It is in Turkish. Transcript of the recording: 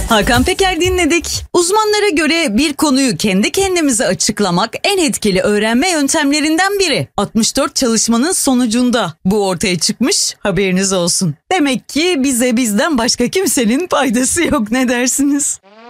Hakan Peker dinledik. Uzmanlara göre bir konuyu kendi kendimize açıklamak en etkili öğrenme yöntemlerinden biri. 64 çalışmanın sonucunda bu ortaya çıkmış, haberiniz olsun. Demek ki bize bizden başka kimsenin faydası yok, ne dersiniz?